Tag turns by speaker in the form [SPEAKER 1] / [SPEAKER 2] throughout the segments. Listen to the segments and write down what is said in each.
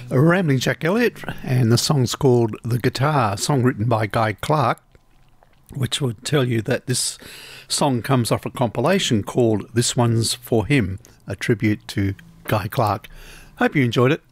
[SPEAKER 1] Rambling Jack Elliott, and the song's called The Guitar, a song written by Guy Clark, which would tell you that this song comes off a compilation called This One's For Him, a tribute to Guy Clark. Hope you enjoyed it.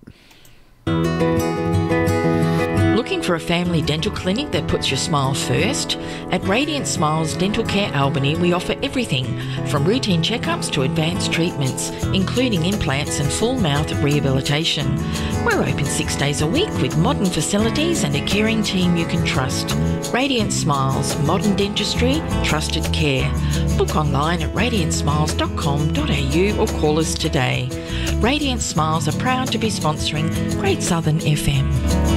[SPEAKER 2] Looking for a family dental clinic that puts your smile first? At Radiant Smiles Dental Care Albany, we offer everything from routine checkups to advanced treatments, including implants and full mouth rehabilitation. We're open 6 days a week with modern facilities and a caring team you can trust. Radiant Smiles, modern dentistry, trusted care. Look online at radiantsmiles.com.au or call us today. Radiant Smiles are proud to be sponsoring Great Southern FM.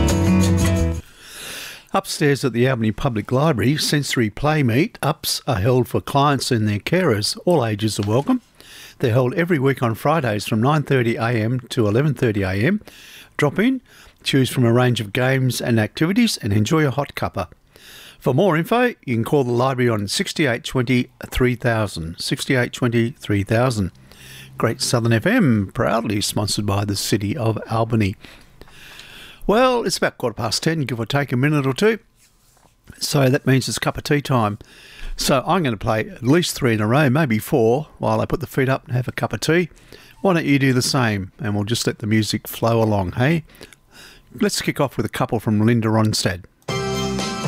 [SPEAKER 1] Upstairs at the Albany Public Library, sensory play meet-ups are held for clients and their carers. All ages are welcome. They're held every week on Fridays from 9:30am to 11:30am. Drop in, choose from a range of games and activities and enjoy a hot cuppa. For more info, you can call the library on 6820 3000. 6820 3000. Great Southern FM, proudly sponsored by the City of Albany. Well, it's about 10:15, give or take a minute or two. So that means it's cup of tea time. So I'm going to play at least 3 in a row, maybe 4, while I put the feet up and have a cup of tea. Why don't you do the same? And we'll just let the music flow along, hey? Let's kick off with a couple from Linda Ronstadt.